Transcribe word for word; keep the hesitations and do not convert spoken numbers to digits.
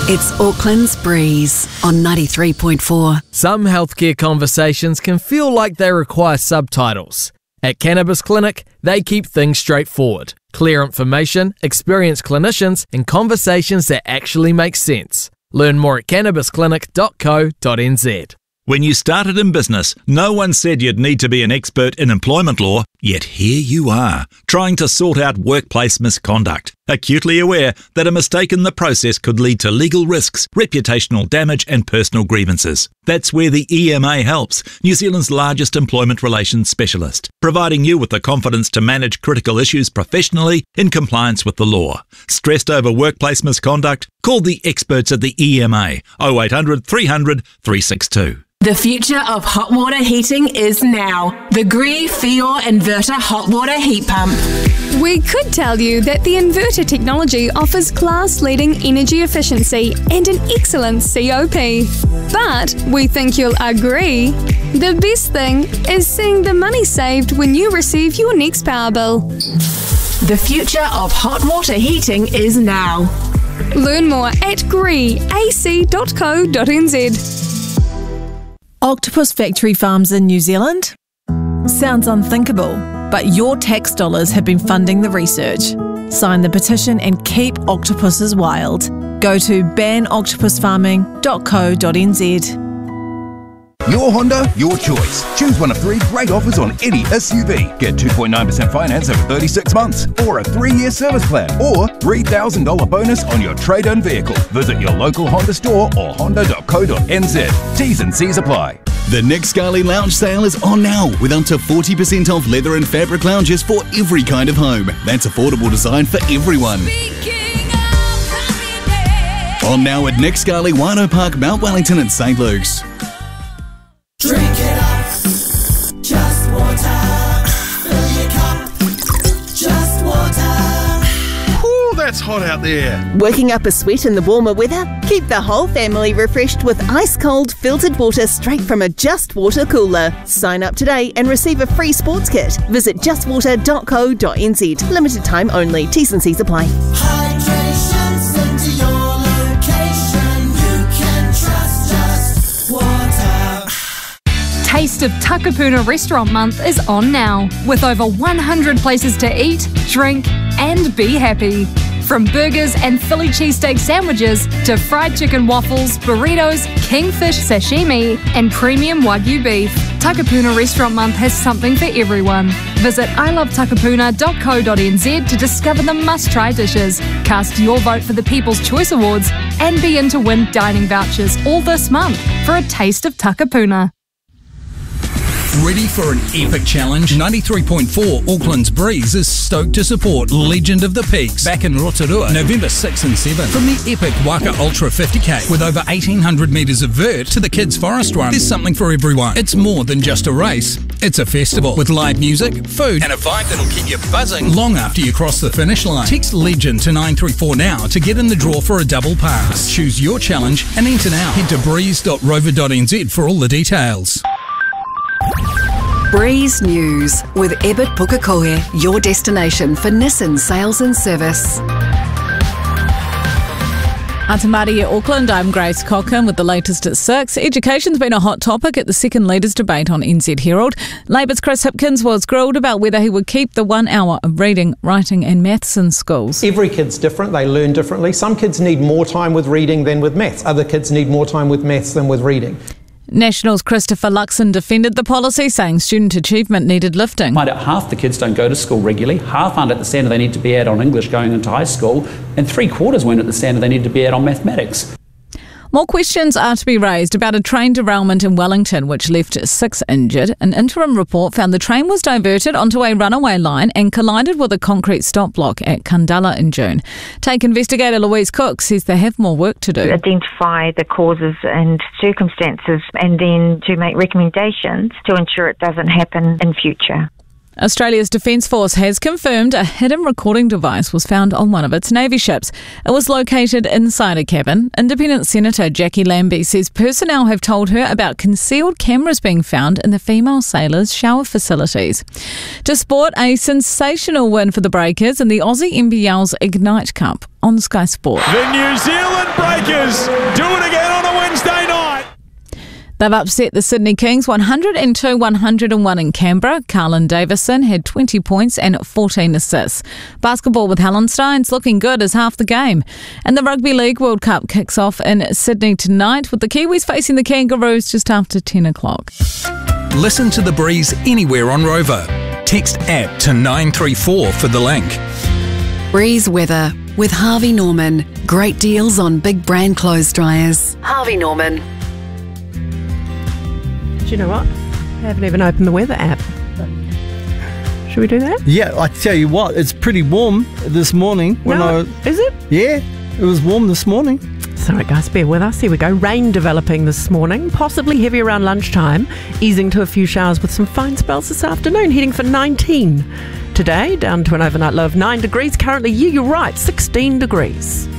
It's Auckland's Breeze on ninety-three point four. Some healthcare conversations can feel like they require subtitles. At Cannabis Clinic, they keep things straightforward. Clear information, experienced clinicians, and conversations that actually make sense. Learn more at cannabis clinic dot co dot n z. When you started in business, no one said you'd need to be an expert in employment law, yet here you are, trying to sort out workplace misconduct, acutely aware that a mistake in the process could lead to legal risks, reputational damage and personal grievances. That's where the E M A helps, New Zealand's largest employment relations specialist, providing you with the confidence to manage critical issues professionally in compliance with the law. Stressed over workplace misconduct? Call the experts at the E M A, oh eight hundred, three hundred, three six two. The future of hot water heating is now. The Gree Fior Inverter Hot Water Heat Pump. We could tell you that the inverter technology offers class-leading energy efficiency and an excellent C O P. But we think you'll agree, the best thing is seeing the money saved when you receive your next power bill. The future of hot water heating is now. Learn more at gree a c dot co dot n z. Octopus factory farms in New Zealand? Sounds unthinkable, but your tax dollars have been funding the research. Sign the petition and keep octopuses wild. Go to ban octopus farming dot co dot n z. Your Honda, your choice. Choose one of three great offers on any S U V. Get two point nine percent finance over thirty-six months, or a three-year service plan, or three thousand dollars bonus on your trade-in vehicle. Visit your local Honda store or honda dot co dot n z. T's and C's apply. The Nick Scali Lounge sale is on now with up to forty percent off leather and fabric lounges for every kind of home. That's affordable design for everyone. On now at Nick Scali, Wino Park, Mount Wellington and St Luke's. Drink it up, just water. Fill your cup, just water. Ooh, that's hot out there. Working up a sweat in the warmer weather? Keep the whole family refreshed with ice-cold filtered water straight from a Just Water cooler. Sign up today and receive a free sports kit. Visit just water dot co dot n z. Limited time only. T's and C's apply. Hydration sent to your location. You can trust Just Water. Taste of Takapuna Restaurant Month is on now, with over one hundred places to eat, drink and be happy. From burgers and Philly cheesesteak sandwiches to fried chicken waffles, burritos, kingfish sashimi and premium Wagyu beef, Takapuna Restaurant Month has something for everyone. Visit i love takapuna dot co dot n z to discover the must-try dishes, cast your vote for the People's Choice Awards and be in to win dining vouchers all this month for a taste of Takapuna. Ready for an epic challenge? ninety-three point four Auckland's Breeze is stoked to support Legend of the Peaks back in Rotorua, November sixth and seventh. From the epic Waka Ultra fifty K with over eighteen hundred metres of vert to the Kids Forest Run, there's something for everyone. It's more than just a race. It's a festival with live music, food and a vibe that'll keep you buzzing long after you cross the finish line. Text Legend to nine three four now to get in the draw for a double pass. Choose your challenge and enter now. Head to breeze dot rover dot n z for all the details. Breeze News with Ebert Pukekohe, your destination for Nissan sales and service. Atamari at Auckland, I'm Grace Cockham with the latest at six. Education's been a hot topic at the second leaders' debate on N Z Herald. Labour's Chris Hipkins was grilled about whether he would keep the one hour of reading, writing and maths in schools. Every kid's different, they learn differently. Some kids need more time with reading than with maths. Other kids need more time with maths than with reading. National's Christopher Luxon defended the policy, saying student achievement needed lifting. Find out half the kids don't go to school regularly, half aren't at the standard they need to be at on English going into high school, and three quarters weren't at the standard they need to be at on mathematics. More questions are to be raised about a train derailment in Wellington which left six injured. An interim report found the train was diverted onto a runaway line and collided with a concrete stop block at Kundalla in June. Take investigator Louise Cook says they have more work to do. Identify the causes and circumstances and then to make recommendations to ensure it doesn't happen in future. Australia's Defence Force has confirmed a hidden recording device was found on one of its Navy ships. It was located inside a cabin. Independent Senator Jackie Lambie says personnel have told her about concealed cameras being found in the female sailors' shower facilities. To sport, a sensational win for the Breakers in the Aussie N B L's Ignite Cup on Sky Sport. The New Zealand Breakers do it again on a Wednesday night. They've upset the Sydney Kings one hundred two one hundred one in Canberra. Carlin Davison had twenty points and fourteen assists. Basketball with Hallenstein's looking good as half the game. And the Rugby League World Cup kicks off in Sydney tonight with the Kiwis facing the Kangaroos just after ten o'clock. Listen to The Breeze anywhere on Rover. Text app to nine three four for the link. Breeze weather with Harvey Norman. Great deals on big brand clothes dryers. Harvey Norman. Do you know what? I haven't even opened the weather app. Should we do that? Yeah, I tell you what, it's pretty warm this morning. When no, I, is it? Yeah, it was warm this morning. Sorry guys, bear with us. Here we go. Rain developing this morning, possibly heavy around lunchtime, easing to a few showers with some fine spells this afternoon, heading for nineteen. Today, down to an overnight low of nine degrees. Currently, yeah, you're right, sixteen degrees.